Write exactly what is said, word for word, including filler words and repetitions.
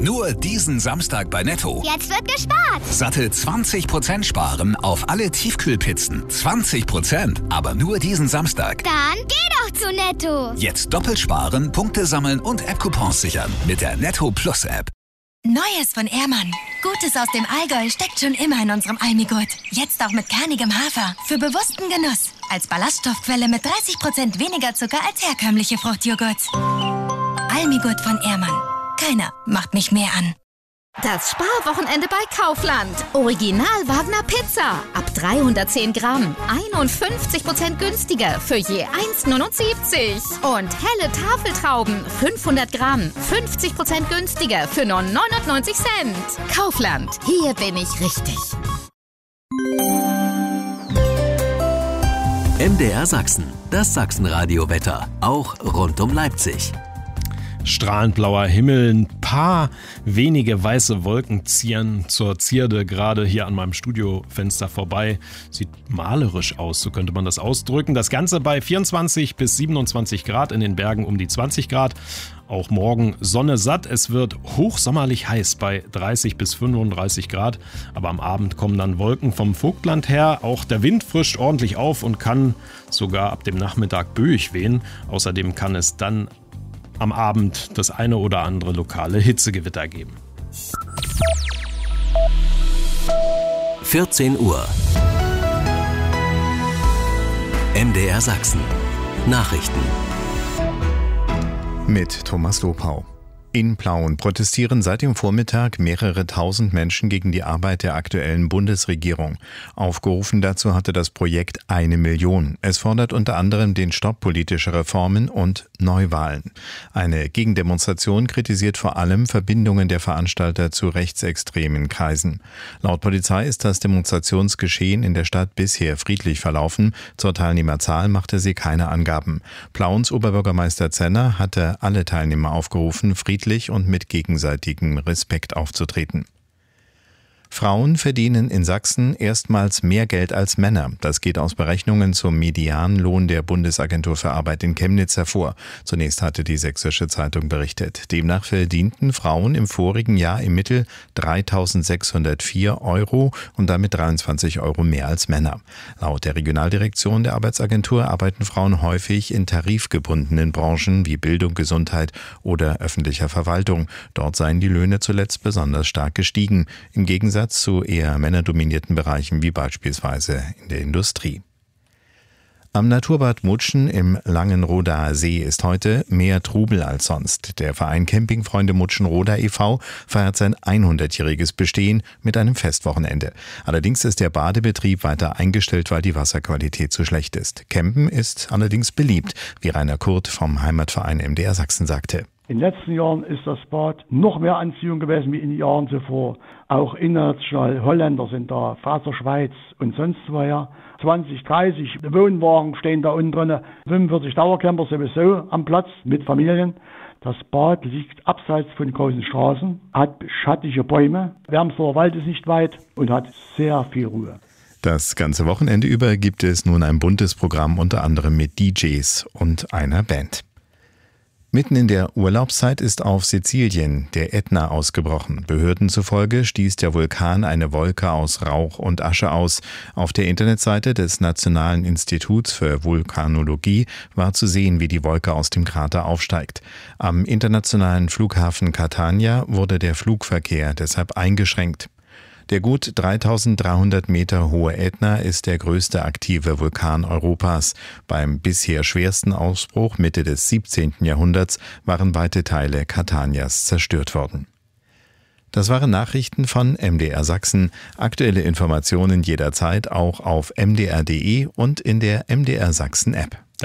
Nur diesen Samstag bei Netto. Jetzt wird gespart. Satte zwanzig Prozent sparen auf alle Tiefkühlpizzen. zwanzig Prozent, aber nur diesen Samstag. Dann geh doch zu Netto. Jetzt doppelt sparen, Punkte sammeln und App-Coupons sichern mit der Netto Plus App. Neues von Ehrmann. Gutes aus dem Allgäu steckt schon immer in unserem Almigurt. Jetzt auch mit kernigem Hafer. Für bewussten Genuss. Als Ballaststoffquelle mit dreißig Prozent weniger Zucker als herkömmliche Fruchtjoghurts. Almigurt von Ehrmann. Keiner macht mich mehr an. Das Sparwochenende bei Kaufland. Original Wagner Pizza. Ab dreihundertzehn Gramm. einundfünfzig Prozent günstiger für je eins Komma neunundsiebzig. Und helle Tafeltrauben. fünfhundert Gramm. fünfzig Prozent günstiger für nur neunundneunzig Cent. Kaufland. Hier bin ich richtig. M D R Sachsen. Das Sachsenradio-Wetter. Auch rund um Leipzig. Strahlend blauer Himmel, ein paar wenige weiße Wolken ziehen zur Zierde gerade hier an meinem Studiofenster vorbei. Sieht malerisch aus, so könnte man das ausdrücken. Das Ganze bei vierundzwanzig bis siebenundzwanzig Grad, in den Bergen um die zwanzig Grad. Auch morgen Sonne satt. Es wird hochsommerlich heiß bei dreißig bis fünfunddreißig Grad. Aber am Abend kommen dann Wolken vom Vogtland her. Auch der Wind frischt ordentlich auf und kann sogar ab dem Nachmittag böig wehen. Außerdem kann es dann am Abend das eine oder andere lokale Hitzegewitter geben. vierzehn Uhr. M D R Sachsen. Nachrichten. Mit Thomas Lopau. In Plauen protestieren seit dem Vormittag mehrere tausend Menschen gegen die Arbeit der aktuellen Bundesregierung. Aufgerufen dazu hatte das Projekt Eine Million. Es fordert unter anderem den Stopp politischer Reformen und Neuwahlen. Eine Gegendemonstration kritisiert vor allem Verbindungen der Veranstalter zu rechtsextremen Kreisen. Laut Polizei ist das Demonstrationsgeschehen in der Stadt bisher friedlich verlaufen. Zur Teilnehmerzahl machte sie keine Angaben. Plauens Oberbürgermeister Zenner hatte alle Teilnehmer aufgerufen, friedlich und mit gegenseitigem Respekt aufzutreten. Frauen verdienen in Sachsen erstmals mehr Geld als Männer. Das geht aus Berechnungen zum Medianlohn der Bundesagentur für Arbeit in Chemnitz hervor. Zunächst hatte die Sächsische Zeitung berichtet. Demnach verdienten Frauen im vorigen Jahr im Mittel dreitausendsechshundertvier Euro und damit dreiundzwanzig Euro mehr als Männer. Laut der Regionaldirektion der Arbeitsagentur arbeiten Frauen häufig in tarifgebundenen Branchen wie Bildung, Gesundheit oder öffentlicher Verwaltung. Dort seien die Löhne zuletzt besonders stark gestiegen. Im Gegensatz zu eher männerdominierten Bereichen wie beispielsweise in der Industrie. Am Naturbad Mutschen im Langenrodaer See ist heute mehr Trubel als sonst. Der Verein Campingfreunde Mutschenroda e V feiert sein hundertjähriges Bestehen mit einem Festwochenende. Allerdings ist der Badebetrieb weiter eingestellt, weil die Wasserqualität zu schlecht ist. Campen ist allerdings beliebt, wie Rainer Kurt vom Heimatverein M D R Sachsen sagte. In den letzten Jahren ist das Bad noch mehr Anziehung gewesen wie in den Jahren zuvor. Auch international Holländer sind da, aus der Schweiz und sonst woher. zwanzig, dreißig Wohnwagen stehen da unten drin, fünfundvierzig Dauercamper sowieso am Platz mit Familien. Das Bad liegt abseits von großen Straßen, hat schattige Bäume, Wermsdorfer Wald ist nicht weit und hat sehr viel Ruhe. Das ganze Wochenende über gibt es nun ein buntes Programm, unter anderem mit D Js und einer Band. Mitten in der Urlaubszeit ist auf Sizilien der Ätna ausgebrochen. Behörden zufolge stieß der Vulkan eine Wolke aus Rauch und Asche aus. Auf der Internetseite des Nationalen Instituts für Vulkanologie war zu sehen, wie die Wolke aus dem Krater aufsteigt. Am internationalen Flughafen Catania wurde der Flugverkehr deshalb eingeschränkt. Der gut dreitausenddreihundert Meter hohe Ätna ist der größte aktive Vulkan Europas. Beim bisher schwersten Ausbruch Mitte des siebzehnten Jahrhunderts waren weite Teile Catanias zerstört worden. Das waren Nachrichten von M D R Sachsen. Aktuelle Informationen jederzeit auch auf m d r punkt d e und in der M D R Sachsen App.